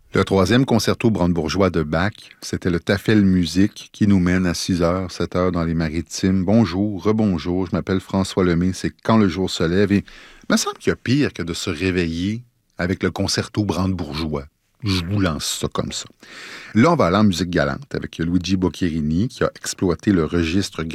Le troisième concerto brandebourgeois de Bach, c'était le Tafel Musique qui nous mène à 6h, 7h dans les Maritimes. Bonjour, rebonjour, je m'appelle François Lemay, c'est Quand le jour se lève et il me semble qu'il y a pire que de se réveiller avec le concerto brandebourgeois. Je vous lance ça comme ça. Là, on va aller en musique galante avec Luigi Boccherini qui a exploité le registre